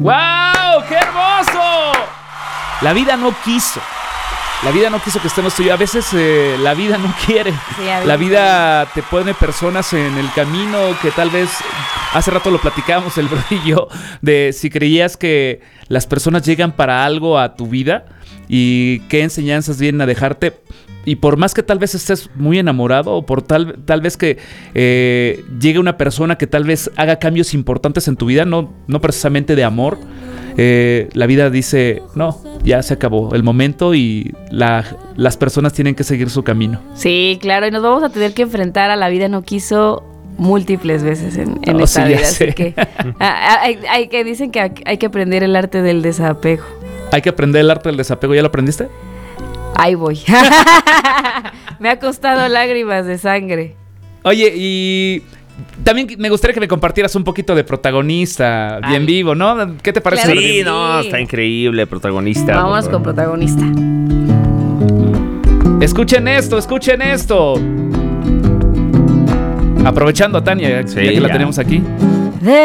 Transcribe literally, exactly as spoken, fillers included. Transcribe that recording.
¡Wow! ¡Qué hermoso! La vida no quiso. La vida no quiso que estemos tú y yo. A veces eh, la vida no quiere. Sí, la vida te pone personas en el camino que tal vez... Hace rato lo platicábamos el bro y yo, de si creías que las personas llegan para algo a tu vida y qué enseñanzas vienen a dejarte. Y por más que tal vez estés muy enamorado o por tal, tal vez que eh, llegue una persona que tal vez haga cambios importantes en tu vida, no, no precisamente de amor, eh, la vida dice, no, ya se acabó el momento y la, las personas tienen que seguir su camino. Sí, claro, y nos vamos a tener que enfrentar a la vida no quiso múltiples veces en, en Oh, esta sí, ya vida. sé. Así que, ah, hay, hay que dicen que hay que aprender el arte del desapego. Hay que aprender el arte del desapego. ¿Ya lo aprendiste? Ahí voy. Me ha costado lágrimas de sangre. Oye, y también me gustaría que me compartieras un poquito de Protagonista, Ay. bien vivo, ¿no? ¿Qué te parece? Claro. Sí, Sí. no, está increíble, Protagonista. Vámonos con Protagonista. Escuchen esto, escuchen esto. Aprovechando a Tania, Sí, ya que la ya. tenemos aquí.